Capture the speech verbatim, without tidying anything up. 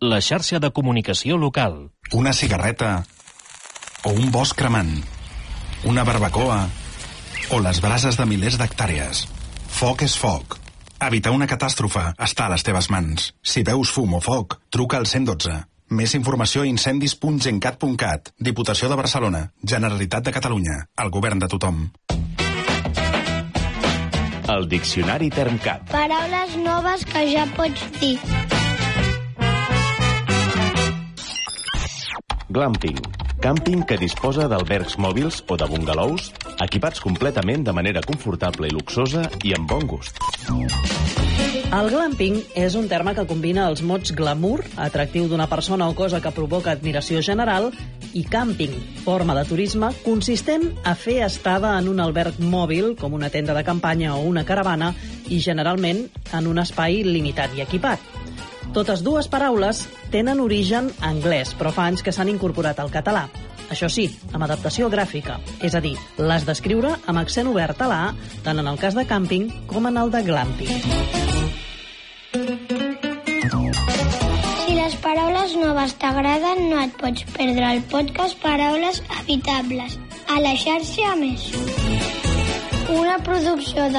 la xarxa de comunicació local. Una cigarreta o un bosc cremant, una barbacoa o les brases de milers d'hectàrees. Foc és foc. Evitar una catàstrofe està a les teves mans. Si veus fum o foc, truca al cent dotze. Més informació a incendis punt gencat punt cat. Diputació de Barcelona. Generalitat de Catalunya. El govern de tothom. El Diccionari Termcat. Paraules noves que ja pots dir. Glamping. Càmping que disposa d'albergs mòbils o de bungalous equipats completament de manera confortable i luxosa i amb bon gust. El glamping és un terme que combina els mots glamour, atractiu d'una persona o cosa que provoca admiració general, i càmping, forma de turisme consistent a fer estada en un alberg mòbil, com una tenda de campanya o una caravana, i generalment en un espai limitat i equipat. Totes dues paraules tenen origen anglès, però fa anys que s'han incorporat al català. Això sí, amb adaptació gràfica, és a dir, les d'escriure amb accent obert a la A, tant en el cas de càmping com en el de glamping. Si les paraules noves t'agraden, no et pots perdre el podcast Paraules Evitables, a la xarxa Més. Una producció de